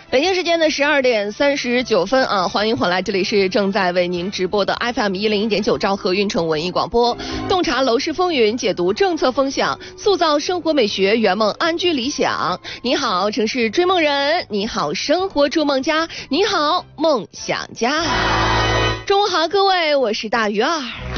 北京时间的12:39啊，欢迎回来，这里是正在为您直播的 FM 101.9兆赫运城文艺广播，洞察楼市风云，解读政策风向，塑造生活美学，圆梦安居理想。你好，城市追梦人；你好，生活筑梦家；你好，梦想家。中午好，各位，我是大鱼儿。